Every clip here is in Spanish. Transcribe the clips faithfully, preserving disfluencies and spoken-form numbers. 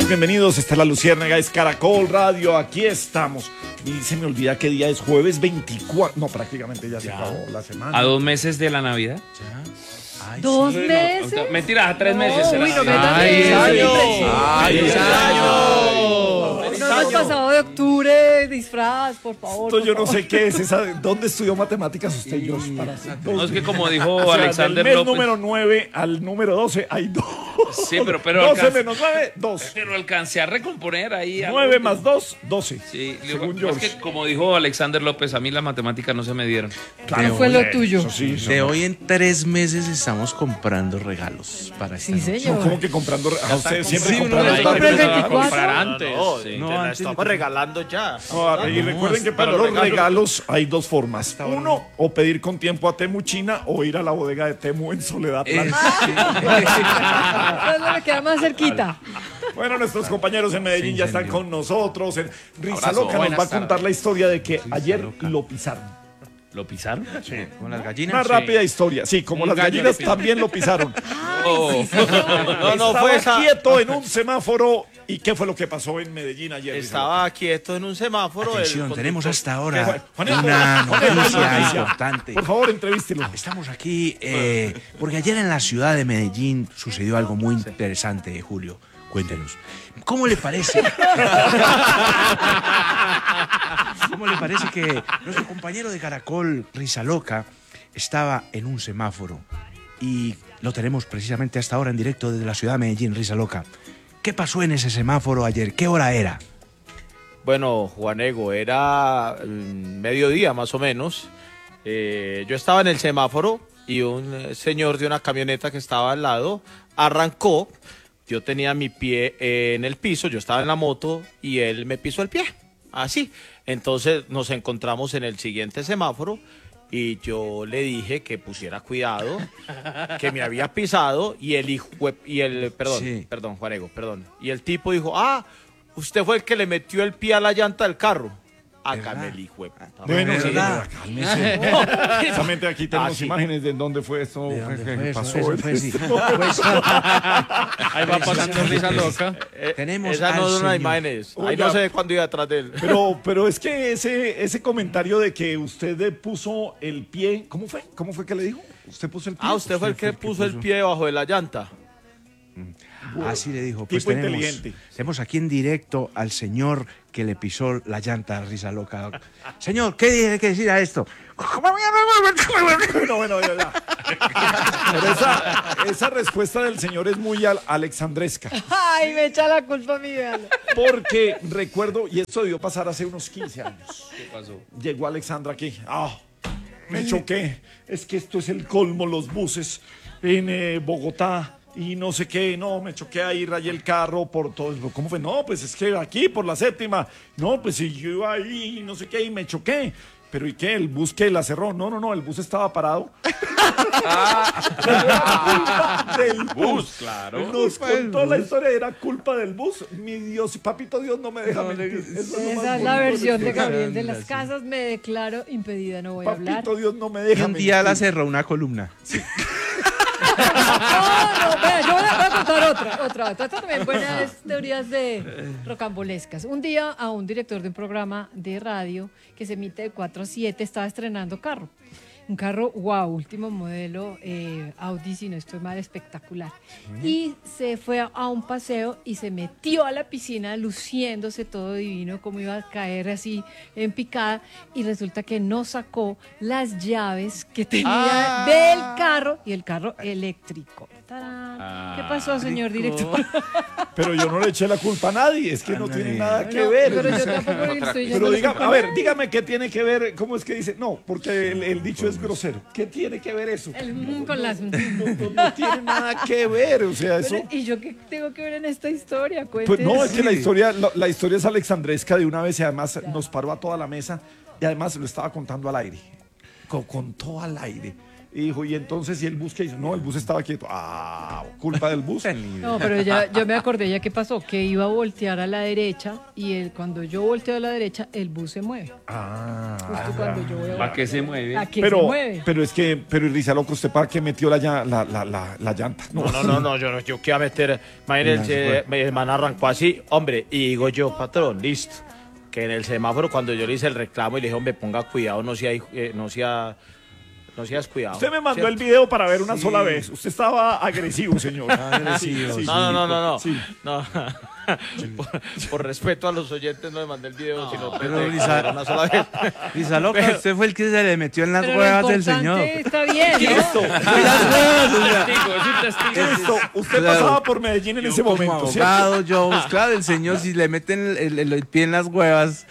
bienvenidos. Esta es La Luciérnaga, es Caracol Radio. Aquí estamos. Y se me olvida qué día es, jueves veinticuatro. No, prácticamente ya, ya se acabó la semana. A dos meses de la Navidad. Ya. Ay, ¿Dos sí, meses? No, mentira, a tres no, meses. Uy, no me ¡Ay, años! ¡Ay, ¡Feliz año! No hemos pasado de octubre, disfraz, por favor. Esto por yo favor. no sé qué es esa. ¿Dónde estudió matemáticas usted, Josh? Para no, es que como dijo o sea, Alexander del mes López. número nueve al número doce hay dos. Sí, pero, pero doce alcancé, menos nueve, dos. Pero alcancé a recomponer ahí. nueve más dos, doce. Sí, según digo, es que como dijo Alexander López, a mí las matemáticas no se me dieron. Claro, fue lo tuyo. Eso sí, eso de no. hoy en tres meses estamos comprando regalos para esta Sí, noche. señor. No, ¿cómo que comprando? A ustedes siempre Sí, uno compran les los compra el tardes. veinticuatro. Comprar antes. No, sí. no, No, la antes estamos de- regalando ya. No, y recuerden que para los los regalos, regalos hay dos formas. Uno, o pedir con tiempo a Temu China o ir a la bodega de Temu en Soledad Blanca. ¿Dónde me queda más cerquita? Bueno, nuestros compañeros en Medellín Sí, ya están señor. con nosotros. En Risa Abrazo, Loca nos buenas va a contar tardes. la historia de que ayer Loca. lo pisaron. ¿Lo pisaron? Con las gallinas. Una Sí. rápida historia. Sí, como Un las gallo gallinas lo pisó. también lo pisaron. Oh. No, no, Estaba fue esa. quieto en un semáforo. ¿Y qué fue lo que pasó en Medellín ayer? Estaba quieto en un semáforo. el Atención, conductor- tenemos hasta ¿Qué ahora fue? Juanito, una Juanito, noticia noticia. importante. Por favor, entrevístelo. Estamos aquí eh, porque ayer en la ciudad de Medellín sucedió algo muy interesante, Julio. Cuéntenos. ¿Cómo le parece? ¿Cómo le parece que nuestro compañero de Caracol, Risa Loca, estaba en un semáforo? Y lo tenemos precisamente hasta ahora en directo desde la ciudad de Medellín, Risa Loca. ¿Qué pasó en ese semáforo ayer? ¿Qué hora era? Bueno, Juanego, era mm, mediodía más o menos. Eh, yo estaba en el semáforo y un eh, señor de una camioneta que estaba al lado arrancó. Yo tenía mi pie eh, en el piso, yo estaba en la moto y él me pisó el pie. Así. Entonces nos encontramos en el siguiente semáforo y yo le dije que pusiera cuidado, que me había pisado y el hijo y el perdón, Sí. perdón, Juanego, perdón. Y el tipo dijo, "Ah, usted fue el que le metió el pie a la llanta del carro." Acá ¿Verdad? el hijo de puta. Bueno, ¿verdad? señora, cálmese. Precisamente aquí tenemos Ah, sí. imágenes de dónde fue esto. ¿De dónde ¿Qué fue eso? pasó? Eso fue, sí. Pues, Ahí va pasando Risa Loca. Eh, Tenemos Esa al no es una señor. imágenes. Ahí Oiga. no sé cuándo iba atrás de él. Pero, pero es que ese, ese comentario de que usted le puso el pie, ¿cómo fue? ¿Cómo fue que le dijo? ¿Usted puso el pie? Ah, usted fue el que puso el pie debajo de la llanta. Así le dijo. Pues Tipo tenemos, inteligente. tenemos aquí en directo al señor que le pisó la llanta a Risa Loca. Señor, ¿qué tiene que decir a esto? Bueno, bueno, ya, ya. Pero esa, esa respuesta del señor es muy al- alexandresca. Ay, me echa la culpa a mí, véalo. Porque recuerdo, y esto debió pasar hace unos quince años. ¿Qué pasó? Llegó Alexandra aquí. Ah, me choqué. Es que esto es el colmo, los buses en eh, Bogotá. Y no sé qué, no, me choqué ahí, rayé el carro por todo. ¿Cómo fue? No, pues es que aquí, por la séptima. No, pues si yo iba ahí, no sé qué, y me choqué. Pero ¿y qué? ¿El bus que la cerró? No, no, no, el bus estaba parado. Era culpa del bus. claro. Nos contó la historia, era culpa del bus. Mi Dios, papito Dios no me deja mentir. Eso es lo más Esa es la bonito versión de esto. Gabriel de las Casas. Me declaro impedida, no voy a hablar. Papito Dios no me Y deja un día la mentir. cerró una columna. No, no, vea, yo voy a, voy a contar otra, otra, otra. Esta también buenas teorías de rocambolescas. Un día a un director de un programa de radio que se emite de cuatro a siete estaba estrenando carro. Un carro, wow, último modelo, eh, Audi, si no estoy mal, espectacular. Y se fue a, a un paseo y se metió a la piscina luciéndose todo divino, como iba a caer así en picada. Y resulta que no sacó las llaves que tenía del carro y el carro eléctrico. ¡Tarán! ¿Qué pasó, señor director? Pero yo no le eché la culpa a nadie, es que no tiene nada que No, ver. pero yo tampoco le estoy Pero yendo diga, la culpa a ver, nadie. dígame qué tiene que ver, ¿cómo es que dice? No, porque el, el dicho es grosero. ¿Qué tiene que ver eso? El mm con las... No, no, no tiene nada que ver, o sea, eso... Bueno, ¿y yo qué tengo que ver en esta historia? Pues Cuéntenos. no, es que la historia, la, la historia es alexandresca de una vez y además nos paró a toda la mesa y además lo estaba contando al aire. Co- Contó al aire. y dijo, y entonces, ¿y el bus qué hizo? No, el bus estaba quieto. Ah, culpa del bus. No, pero ya, yo me acordé ya qué pasó, que iba a voltear a la derecha y él, cuando yo volteo a la derecha, el bus se mueve. Ah, Justo cuando yo voy a ¿Para qué se mueve? ¿A qué se pero, mueve? pero es que, pero y Rizaloco, ¿usted para qué metió la, ya- la, la, la, la llanta? No, no, no, no, yo, no, yo qué iba a meter. Imagínense, mi man arrancó así, hombre, y digo yo, patrón, listo. Que en el semáforo, cuando yo le hice el reclamo y le dije, hombre, ponga cuidado, no sea, eh, no sea, no seas cuidado. Usted me mandó ¿cierto? el video para ver una Sí. sola vez. Usted estaba agresivo, señor. Agresivo, sí. No, no, no, no, no. Sí. no. por, por respeto a los oyentes no le mandé el video, sino pero de- Lisa- de una sola vez. Rizaloca, usted fue el que se le metió en las Pero lo huevas del importante señor. está bien, ¿no? Listo. En las huevas, o sea, Testigo, es un testigo. Listo. Usted Claro. pasaba por Medellín en ese como momento, ¿cierto? abogado, yo, pues, claro, el señor, si le meten el, el- el pie en las huevas,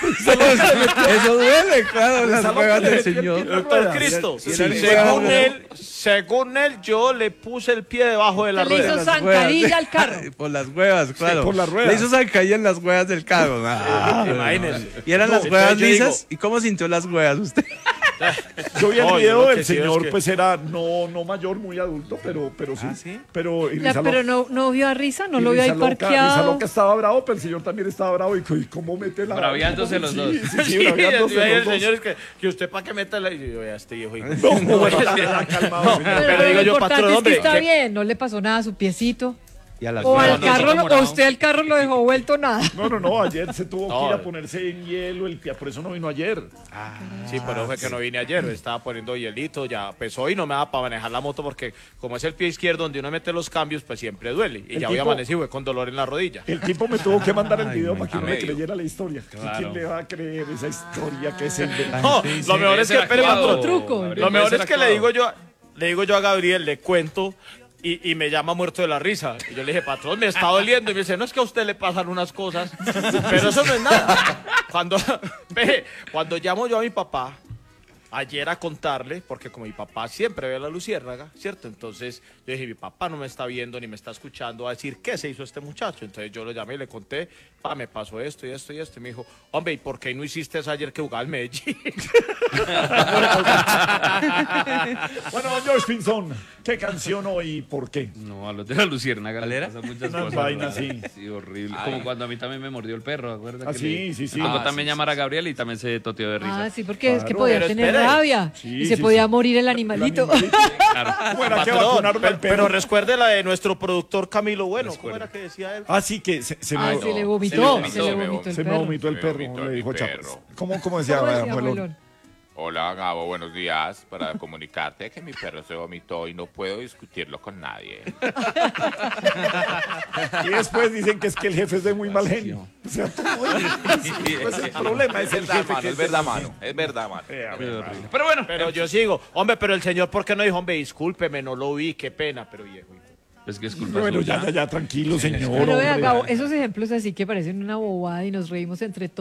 eso duele, claro, en las Rizaloca huevas le del metió el señor. pie en las Doctor ruedas. Cristo, Sí, según sí. él, según él, yo le puse el pie debajo de la Le hizo rueda. Las zancadilla huevas. al carro. Por las huevas, claro. por las ruedas. Le hizo zancadilla en las huevas del carro. Ah, Imagínese. y eran No, las huevas entonces yo lisas. ¿Y cómo sintió las huevas usted? Yo vi el No, yo video lo del que sí es señor, que- pues era no, no mayor, muy adulto, pero, pero sí. ¿Ah, sí? Pero, y Ya, Rizaloca- pero no, no vio a Risa, no y lo vio ahí Rizaloca- parqueado. Rizaloca estaba bravo, pero el señor también estaba bravo. Y, y ¿cómo mete la...? Braviándose los Sí, dos. Sí, sí, Sí, braviándose y ahí el los dos. señor es que, que usted para qué meta la... Y yo, vea, este viejo. hijo. No, bueno, ya, ya, calmado, señor. Pero, Pero lo digo yo, importante patrón, es que hombre, está que- bien, no le pasó nada a su piecito. Y a las O huevas. al no, carro, no, lo- no. o usted al carro lo dejó vuelto nada. No, no, no, ayer se tuvo No, que ir a eh. ponerse en hielo el pie, por eso no vino ayer. Sí, pero fue que no vine ayer, estaba poniendo hielito, ya pues hoy no me da para manejar la moto porque como es el pie izquierdo donde uno mete los cambios, pues siempre duele. Y El ya hoy tipo- amanecí fue con dolor en la rodilla. El tipo me tuvo que mandar el Ay, video no, para que a uno le medio. creyera la historia. ¿Y Claro. ¿Quién le va a creer esa historia que se inventó? No, sí, sí. lo mejor es que, Debe ser espere, actuado, patrón, truco. Gabriel, lo mejor debe es ser que le actuado. digo yo, le digo yo a Gabriel, le cuento y, y me llama muerto de la risa. Y yo le dije, patrón, me está doliendo. Y me dice, no es que a usted le pasan unas cosas, pero eso no es nada. Cuando, ve, cuando llamo yo a mi papá, ayer a contarle, porque como mi papá siempre ve a la luciérnaga, ¿cierto? Entonces yo dije, mi papá no me está viendo ni me está escuchando, va a decir, ¿qué se hizo este muchacho? Entonces yo lo llamé y le conté, pa, me pasó esto y esto y esto. Y me dijo, hombre, ¿y por qué no hiciste eso ayer que jugaba el Medellín? Bueno, don George Pinzón, ¿qué canción hoy y por qué? No, a los de la luciérnaga le ¿Galera? pasan muchas Unas cosas. vainas, raras. sí. Sí, horrible. Como cuando a mí también me mordió el perro, ¿acuerdas? Ah, que sí, le- sí, sí. Tocó Ah, también sí, llamar a Gabriel y también se toteó de risa. Ah, sí, porque es que Claro. podía Pero tener espere. rabia Sí, y se sí, podía sí. morir el animalito. El animalito. Claro. ¿Cómo era que Patrón, vacunaron pero, al perro? pero recuerde la de nuestro productor Camilo Bueno, ¿cómo Recuerdo. era que decía él? Ah, sí, que se, se Ah, me, se le vomitó, vomitó, se le me vomitó el se me perro. vomitó el Me perro, vomitó le mi dijo perro. Chapas. ¿Cómo, cómo decía, ¿Cómo decía, abuelón? abuelón? Hola Gabo, buenos días. Para comunicarte que mi perro se vomitó y no puedo discutirlo con nadie. Y después dicen que es que el jefe es de muy mal genio. O sea, todo pues el problema es el verdad, jefe mano, que es verdad, mano. Es verdad, mano. Eh, a ver, Pero bueno, Pero yo sigo, hombre, pero el señor, ¿por qué no dijo, hombre, discúlpeme, no lo vi, qué pena, pero viejo? es que es culpa Bueno, suya. ya, ya, ya, tranquilo, señor. Pero vea, hombre. Gabo, esos ejemplos así que parecen una bobada y nos reímos entre todos.